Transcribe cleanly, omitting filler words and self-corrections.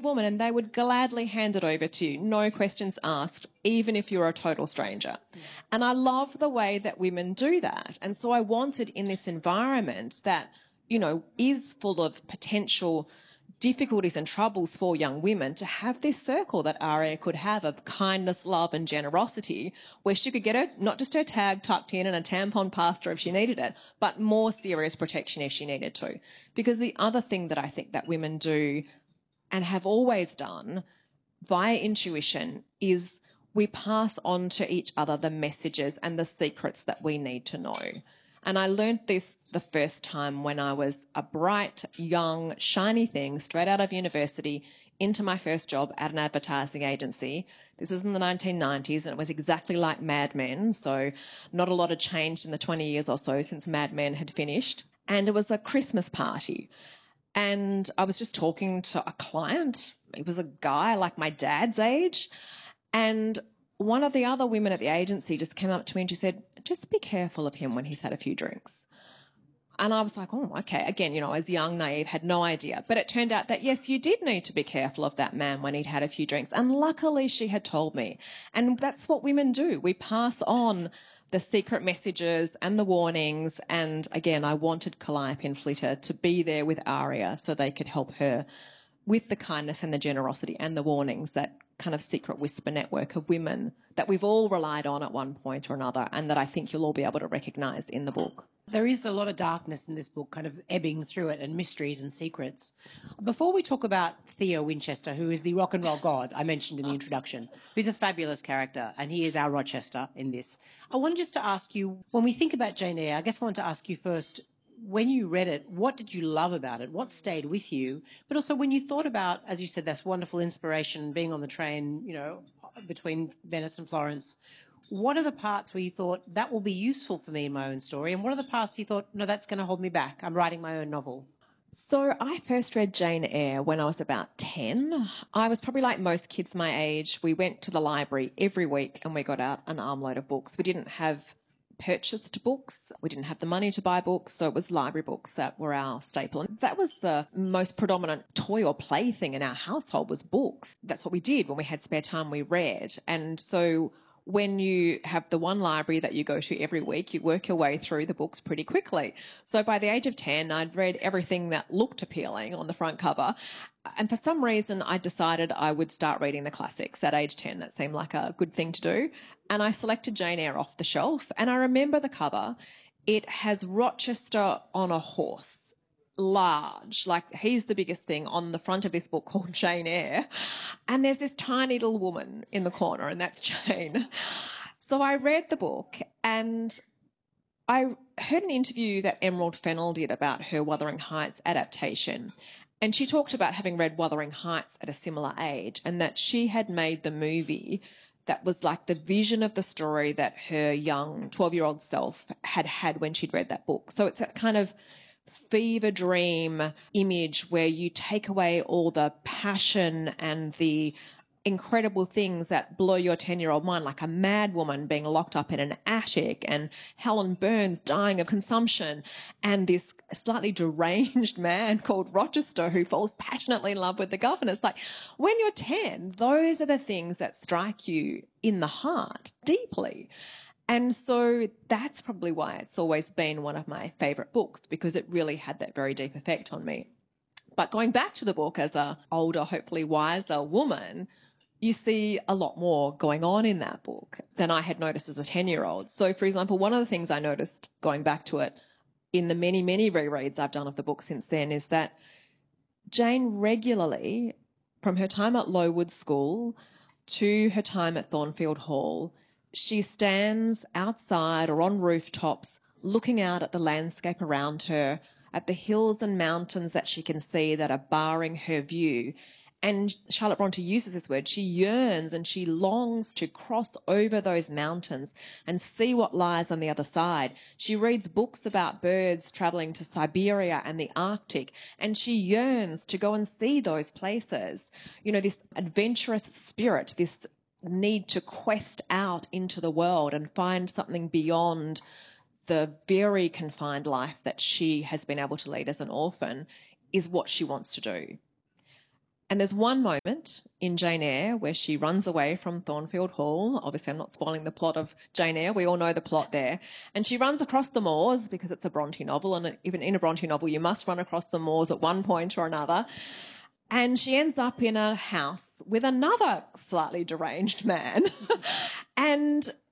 woman and they would gladly hand it over to you, no questions asked, even if you're a total stranger. Yeah. And I love the way that women do that. And so I wanted in this environment that, you know, is full of potential difficulties and troubles for young women to have this circle that Aria could have of kindness, love and generosity, where she could get her, not just her tag tucked in and a tampon past her if she needed it, but more serious protection if she needed to. Because the other thing that I think that women do and have always done via intuition is we pass on to each other the messages and the secrets that we need to know. And I learned this the first time when I was a bright, young, shiny thing straight out of university into my first job at an advertising agency. This was in the 1990s and it was exactly like Mad Men. So not a lot had changed in the 20 years or so since Mad Men had finished. And it was a Christmas party. And I was just talking to a client. He was a guy like my dad's age. And one of the other women at the agency just came up to me and she said, just be careful of him when he's had a few drinks. And I was like, oh, okay. Again, you know, as young, naive, had no idea. But it turned out that, yes, you did need to be careful of that man when he'd had a few drinks. And luckily she had told me. And that's what women do. We pass on the secret messages and the warnings. And again, I wanted Calliope and Flitter to be there with Aria so they could help her with the kindness and the generosity and the warnings, that kind of secret whisper network of women that we've all relied on at one point or another, and that I think you'll all be able to recognise in the book. There is a lot of darkness in this book, kind of ebbing through it, and mysteries and secrets. Before we talk about Theo Winchester, who is the rock and roll god I mentioned in the introduction, who's a fabulous character, and he is our Rochester in this, I wanted just to ask you, when we think about Jane Eyre, I guess I want to ask you first, when you read it, what did you love about it? What stayed with you? But also when you thought about, as you said, this wonderful inspiration, being on the train, you know, between Venice and Florence, what are the parts where you thought that will be useful for me in my own story? And what are the parts you thought, no, that's going to hold me back? I'm writing my own novel. So I first read Jane Eyre when I was about 10. I was probably like most kids my age. We went to the library every week and we got out an armload of books. We didn't have purchased books. We didn't have the money to buy books, so it was library books that were our staple. And that was the most predominant toy or play thing in our household, was books. That's what we did when we had spare time, we read. And so when you have the one library that you go to every week, you work your way through the books pretty quickly. So by the age of 10, I'd read everything that looked appealing on the front cover. And for some reason, I decided I would start reading the classics at age 10. That seemed like a good thing to do. And I selected Jane Eyre off the shelf. And I remember the cover. It has Rochester on a horse, large, like he's the biggest thing on the front of this book called Jane Eyre. And there's this tiny little woman in the corner, and that's Jane. So I read the book and I heard an interview that Emerald Fennell did about her Wuthering Heights adaptation. And she talked about having read Wuthering Heights at a similar age, and that she had made the movie that was like the vision of the story that her young 12-year-old self had had when she'd read that book. So it's a kind of fever dream image where you take away all the passion and the incredible things that blow your 10-year-old mind, like a mad woman being locked up in an attic and Helen Burns dying of consumption and this slightly deranged man called Rochester who falls passionately in love with the governess. Like, when you're 10, those are the things that strike you in the heart deeply. And so that's probably why it's always been one of my favourite books, because it really had that very deep effect on me. But going back to the book as a older, hopefully wiser woman, you see a lot more going on in that book than I had noticed as a 10-year-old. So, for example, one of the things I noticed going back to it in the many, many rereads I've done of the book since then is that Jane regularly, from her time at Lowood School to her time at Thornfield Hall, she stands outside or on rooftops looking out at the landscape around her, at the hills and mountains that she can see that are barring her view. And Charlotte Bronte uses this word. She yearns and she longs to cross over those mountains and see what lies on the other side. She reads books about birds travelling to Siberia and the Arctic, and she yearns to go and see those places. You know, this adventurous spirit, this need to quest out into the world and find something beyond the very confined life that she has been able to lead as an orphan, is what she wants to do. And there's one moment in Jane Eyre where she runs away from Thornfield Hall. Obviously, I'm not spoiling the plot of Jane Eyre. We all know the plot there. And she runs across the moors because it's a Bronte novel. And even in a Bronte novel, you must run across the moors at one point or another. And she ends up in a house with another slightly deranged man. And